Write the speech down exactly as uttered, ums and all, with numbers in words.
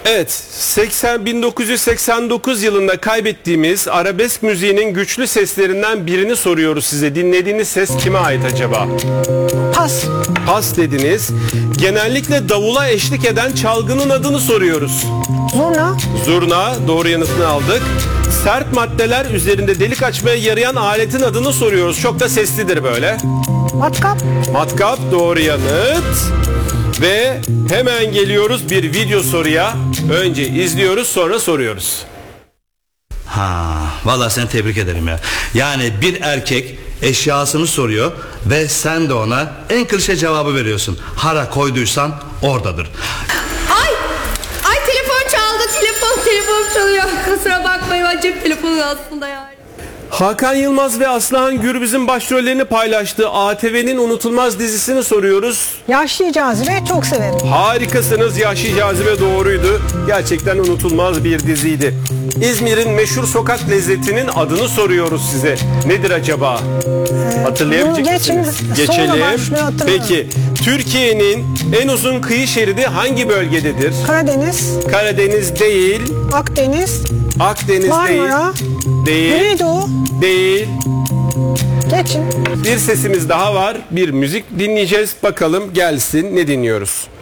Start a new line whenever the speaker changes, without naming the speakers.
Evet, seksen bin dokuz yüz seksen dokuz yılında kaybettiğimiz arabesk müziğinin güçlü seslerinden birini soruyoruz size. Dinlediğiniz ses kime ait acaba?
Pas.
Pas dediniz. Genellikle davula eşlik eden çalgının adını soruyoruz.
Zurna.
Zurna, doğru yanıtını aldık. Sert maddeler üzerinde delik açmaya yarayan aletin adını soruyoruz. Çok da seslidir böyle.
Matkap.
Matkap, doğru yanıt. Ve hemen geliyoruz bir video soruya. Önce izliyoruz, sonra soruyoruz.
Ha, vallahi seni tebrik ederim ya. Yani bir erkek eşyasını soruyor ve sen de ona en klişe cevabı veriyorsun. Hara koyduysan oradadır.
Ay! Ay telefon çaldı, telefon, telefon çalıyor. Kusura bakmayın, acep telefonu aslında yani.
Hakan Yılmaz ve Aslıhan Gürbüz'ün başrollerini paylaştığı A T V'nin unutulmaz dizisini soruyoruz.
Yahşi Cazibe çok severim.
Harikasınız, Yahşi Cazibe doğruydu. Gerçekten unutulmaz bir diziydi. İzmir'in meşhur sokak lezzetinin adını soruyoruz size. Nedir acaba? Ee, Hatırlayabilecek
geçin,
misiniz? Geçelim. Peki, Türkiye'nin en uzun kıyı şeridi hangi bölgededir?
Karadeniz.
Karadeniz değil.
Akdeniz.
Akdeniz
Marmara.
değil. Değil.
Güneydoğu.
Değil.
Geçin.
Bir sesimiz daha var. Bir müzik dinleyeceğiz. Bakalım gelsin. Ne dinliyoruz?